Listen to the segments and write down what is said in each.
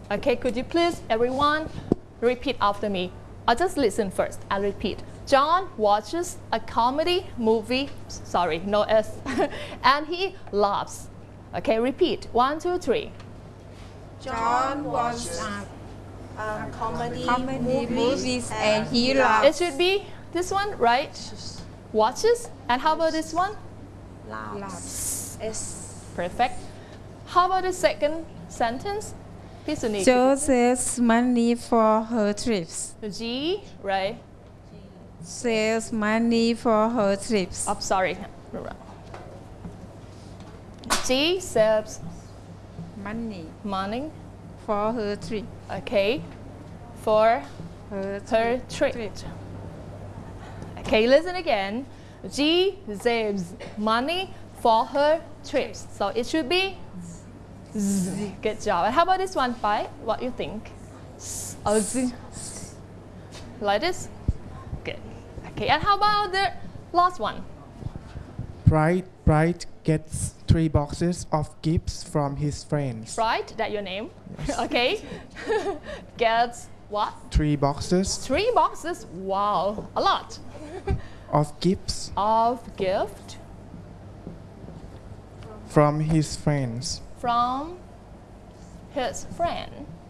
Okay, could you please, everyone, repeat after me? I'll just listen first and repeat. John watches a comedy movie, sorry, no S, and he laughs. Okay, repeat. 1, 2, 3. John watches comedy movies and he It laughs. should be this one, right? Watches. And how about this one? Laughs. S. Perfect. How about the second sentence? Pisuni. Jo saves money for her trips. G, right? Saves money for her trips. Oh, sorry. G saves Money money, for her trip. okay, for Her her trip. Okay, listen again. G saves money for her trips. So it should be Z. Good job. And how about this one, Pai? What you think? Z. Like this? Good. Okay, and how about the last one? Bright gets 3 boxes of gifts from his friends. Right, that your name? Okay. Gets what? 3 boxes 3 boxes. Wow, a lot. of gifts Of gift from his friends. from his friend.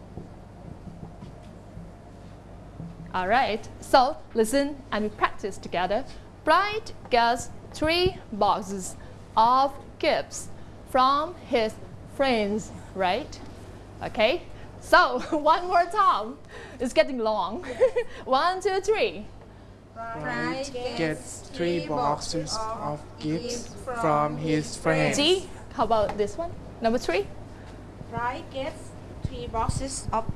All right, so listen and we practice together. Bright gets 3 boxes of gifts from his friends, right? Okay, so one more time. It's getting long. 1, 2, 3. Bright gets 3 boxes of gifts from his friends. G, how about this one? Number 3. Bright gets 3 boxes of.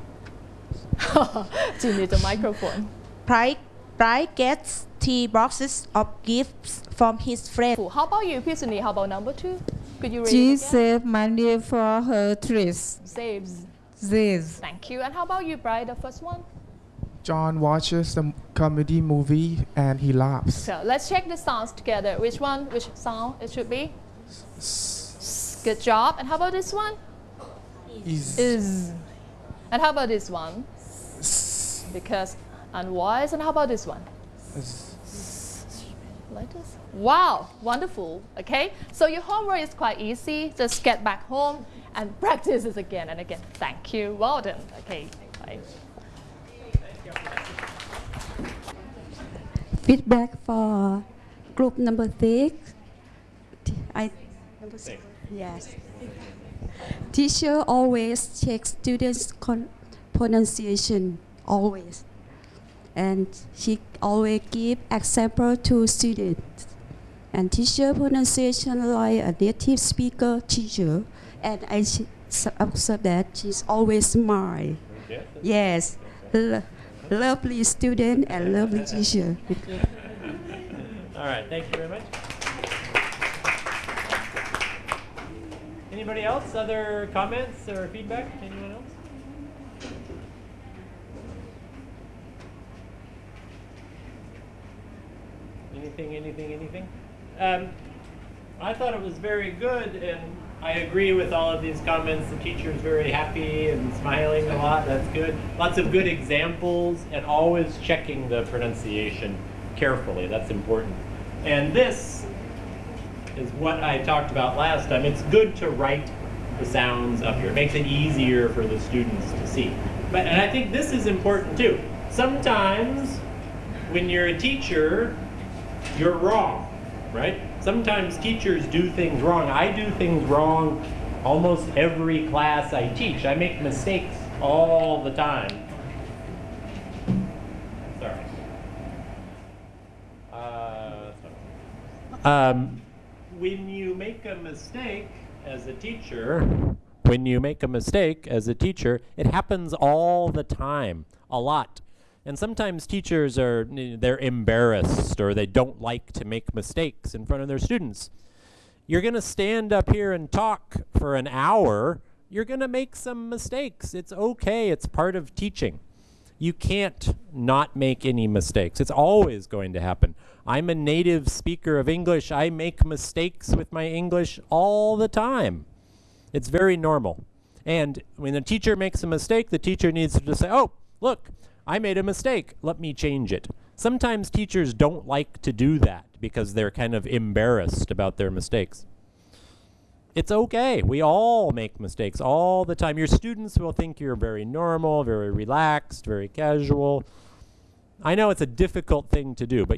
G need the microphone. Bright gets 3 boxes of gifts from his friend. How about you, Pisuni? How about number 2? Could you read She it again? saves money for her trips. Saves. This. Thank you. And how about you, Brian, the first one? John watches a comedy movie and he laughs. So let's check the sounds together. Which one, which sound it should be? Good job. And how about this one? Is. And how about this one? Because and voice. And how about this one? Like this. Wow, wonderful. Okay, so your homework is quite easy. Just get back home and practice this again and again. Thank you. Well done. Okay, bye. Feedback for group number 6. Number 6. Yes. Teacher always checks students' pronunciation, always. And she always give example to students. And teacher pronunciation like a native speaker teacher. And I observe that she's always smile. Okay. Yes. Lovely student and lovely teacher. All right, thank you very much. Anybody else? Other comments or feedback? Anyone else? Anything? I thought it was very good, and I agree with all of these comments. The teacher's very happy and smiling a lot. That's good. Lots of good examples, and always checking the pronunciation carefully. That's important. And this is what I talked about last time. It's good to write the sounds up here. It makes it easier for the students to see. And I think this is important too. Sometimes when you're a teacher, you're wrong, right? Sometimes teachers do things wrong. I do things wrong almost every class I teach. I make mistakes all the time. Sorry. When you make a mistake as a teacher, it happens all the time, a lot. And sometimes teachers they're embarrassed or they don't like to make mistakes in front of their students. You're going to stand up here and talk for an hour. You're going to make some mistakes. It's okay. It's part of teaching. You can't not make any mistakes. It's always going to happen. I'm a native speaker of English. I make mistakes with my English all the time. It's very normal. And when the teacher makes a mistake, the teacher needs to just say, oh, look, I made a mistake. Let me change it. Sometimes teachers don't like to do that because they're kind of embarrassed about their mistakes. It's okay. We all make mistakes all the time. Your students will think you're very normal, very relaxed, very casual. I know it's a difficult thing to do, but